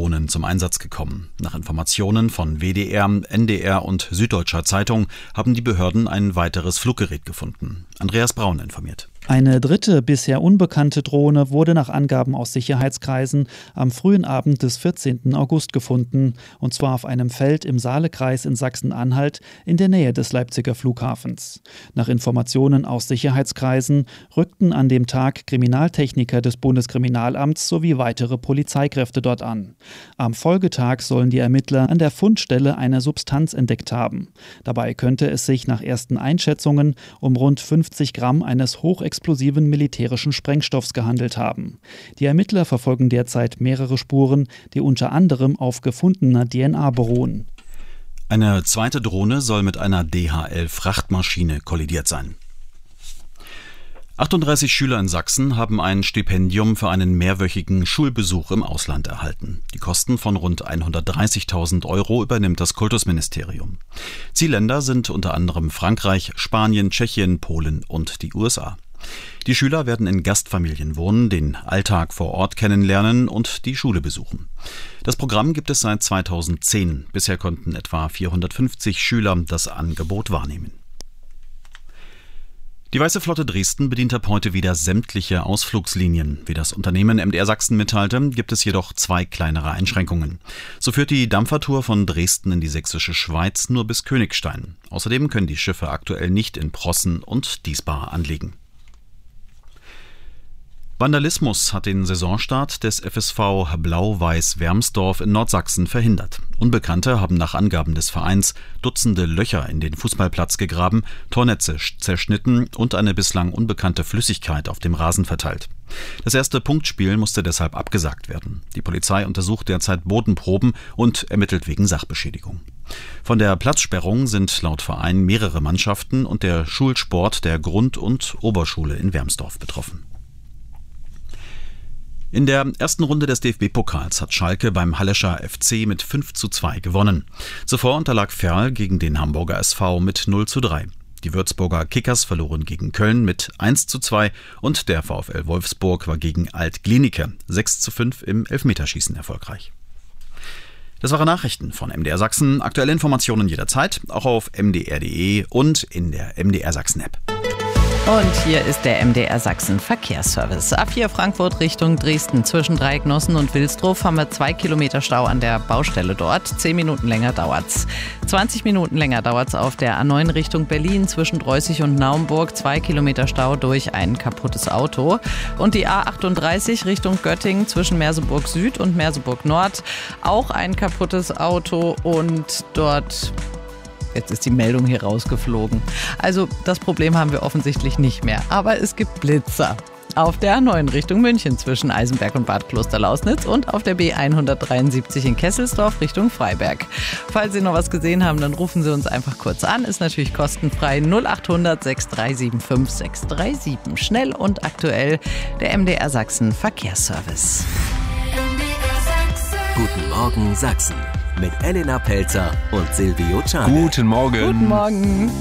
Drohnen zum Einsatz gekommen. Nach Informationen von WDR, NDR und Süddeutscher Zeitung haben die Behörden ein weiteres Fluggerät gefunden. Andreas Braun informiert. Eine dritte, bisher unbekannte Drohne wurde nach Angaben aus Sicherheitskreisen am frühen Abend des 14. August gefunden, und zwar auf einem Feld im Saalekreis in Sachsen-Anhalt in der Nähe des Leipziger Flughafens. Nach Informationen aus Sicherheitskreisen rückten an dem Tag Kriminaltechniker des Bundeskriminalamts sowie weitere Polizeikräfte dort an. Am Folgetag sollen die Ermittler an der Fundstelle eine Substanz entdeckt haben. Dabei könnte es sich nach ersten Einschätzungen um rund 50 Gramm eines hochexplosiven militärischen Sprengstoffs gehandelt haben. Die Ermittler verfolgen derzeit mehrere Spuren, die unter anderem auf gefundener DNA beruhen. Eine zweite Drohne soll mit einer DHL-Frachtmaschine kollidiert sein. 38 Schüler in Sachsen haben ein Stipendium für einen mehrwöchigen Schulbesuch im Ausland erhalten. Die Kosten von rund 130.000 € übernimmt das Kultusministerium. Zielländer sind unter anderem Frankreich, Spanien, Tschechien, Polen und die USA. Die Schüler werden in Gastfamilien wohnen, den Alltag vor Ort kennenlernen und die Schule besuchen. Das Programm gibt es seit 2010. Bisher konnten etwa 450 Schüler das Angebot wahrnehmen. Die Weiße Flotte Dresden bedient ab heute wieder sämtliche Ausflugslinien. Wie das Unternehmen MDR Sachsen mitteilte, gibt es jedoch 2 kleinere Einschränkungen. So führt die Dampfertour von Dresden in die sächsische Schweiz nur bis Königstein. Außerdem können die Schiffe aktuell nicht in Prossen und Diesbar anlegen. Vandalismus hat den Saisonstart des FSV Blau-Weiß Wermsdorf in Nordsachsen verhindert. Unbekannte haben nach Angaben des Vereins Dutzende Löcher in den Fußballplatz gegraben, Tornetze zerschnitten und eine bislang unbekannte Flüssigkeit auf dem Rasen verteilt. Das erste Punktspiel musste deshalb abgesagt werden. Die Polizei untersucht derzeit Bodenproben und ermittelt wegen Sachbeschädigung. Von der Platzsperrung sind laut Verein mehrere Mannschaften und der Schulsport der Grund- und Oberschule in Wermsdorf betroffen. In der ersten Runde des DFB-Pokals hat Schalke beim Hallischer FC mit 5:2 gewonnen. Zuvor unterlag Verl gegen den Hamburger SV mit 0:3. Die Würzburger Kickers verloren gegen Köln mit 1:2 und der VfL Wolfsburg war gegen Alt-Glienicke 6:5 im Elfmeterschießen erfolgreich. Das waren Nachrichten von MDR Sachsen. Aktuelle Informationen jederzeit, auch auf mdr.de und in der MDR Sachsen-App. Und hier ist der MDR Sachsen Verkehrsservice. A4 Frankfurt Richtung Dresden. Zwischen Dreiecknossen und Wilsdruf haben wir 2 Kilometer Stau an der Baustelle dort. 10 Minuten länger dauert's. 20 Minuten länger dauert's auf der A9 Richtung Berlin. Zwischen Dreußig und Naumburg 2 Kilometer Stau durch ein kaputtes Auto. Und die A38 Richtung Göttingen zwischen Merseburg Süd und Merseburg Nord. Auch ein kaputtes Auto und dort... Jetzt ist die Meldung hier rausgeflogen. Also das Problem haben wir offensichtlich nicht mehr. Aber es gibt Blitzer. Auf der A9 Richtung München zwischen Eisenberg und Bad Klosterlausnitz und auf der B173 in Kesselsdorf Richtung Freiberg. Falls Sie noch was gesehen haben, dann rufen Sie uns einfach kurz an. Ist natürlich kostenfrei 0800 6375 637. Schnell und aktuell der MDR Sachsen Verkehrsservice. Guten Morgen Sachsen mit Elena Pelzer und Silvio Czarne. Guten Morgen. Guten Morgen.